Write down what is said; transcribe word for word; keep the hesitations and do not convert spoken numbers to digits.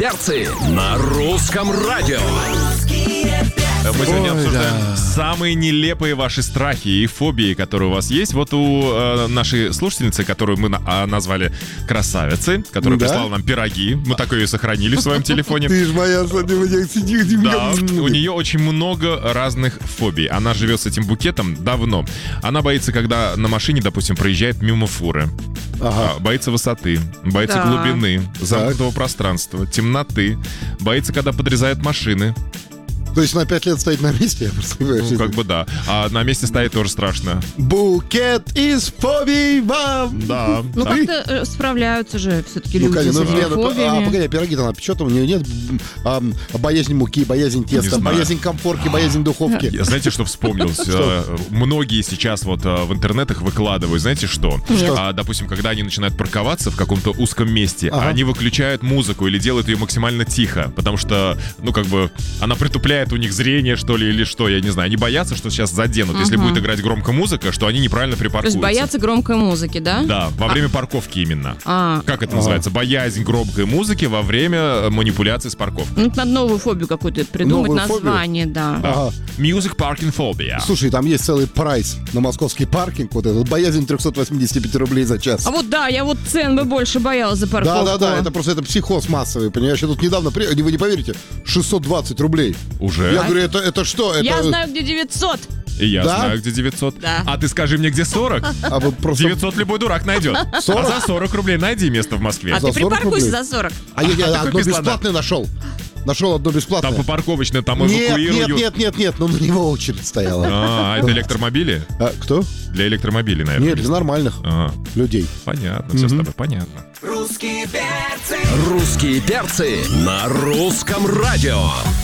перцы» на русском радио. Мы сегодня Ой, обсуждаем да. самые нелепые ваши страхи и фобии, которые у вас есть. Вот у э, нашей слушательницы, которую мы на- а, назвали красавицей, которая Да? прислала нам пироги. Мы так ее и сохранили в своем телефоне. Ты ж моя, смотри, Да, у нее очень много разных фобий. Она живет с этим букетом давно. Она боится, когда на машине, допустим, проезжает мимо фуры. Ага. А, Боится высоты, боится Да. глубины, замкнутого пространства, темноты. Боится, когда подрезают машины. То есть на пять лет стоит на месте, я просто понимаю, Ну, что как это. бы да. А на месте стоять тоже страшно. Букет из фобий вам. Да. Ну, да. как-то э, справляются же все-таки Ну, люди конечно, с ну, этими нет, ну, а, фобиями. погоди, пироги там, что там, у нее нет а, боязнь муки, боязнь теста, знаю. боязнь комфорки, боязнь духовки. Я, знаете, что вспомнил? Э, Многие сейчас вот э, в интернетах выкладывают, знаете что? Нет. А, допустим, когда они начинают парковаться в каком-то узком месте, Ага. они выключают музыку или делают ее максимально тихо, потому что, ну, как бы, она притупляет у них зрение, что ли, или что, я не знаю. Они боятся, что сейчас заденут, если будет играть громко музыка, что они неправильно То есть припаркуются. боятся громкой музыки, да? Да, во время парковки именно. А, Как это называется? Боязнь громкой музыки во время э, манипуляции с парковкой. ну, надо новую фобию какую-то придумать, Новую фобию? название, да. Ага. Music Parking Phobia. Слушай, там есть целый прайс на московский паркинг, вот этот, боязнь триста восемьдесят пять рублей за час. А вот да, я вот цен бы больше боялась за парковку. Да-да-да, это просто это психоз массовый, понимаешь? Я тут недавно, при... вы не поверите, шестьсот двадцать рублей. Уже? Я говорю, это, это что? Это... Я знаю, где девятьсот. И я Да? знаю, где девятьсот. Да. А ты скажи мне, где сорок? А вы просто... девятьсот любой дурак найдет. сорок? А за сорок рублей найди место в Москве. А За ты сорок припаркуйся рублей? за сорок. А я, я такой одно бесплатно. бесплатное нашел. Нашел одно бесплатное. Там по парковочной, там Нет, эвакуируют. нет, нет, нет, нет, ну на него очередь стояла. А, это электромобили? А, кто? Для электромобилей, наверное. Нет, для нормальных А, людей. понятно, все с тобой понятно. Русские перцы на русском радио.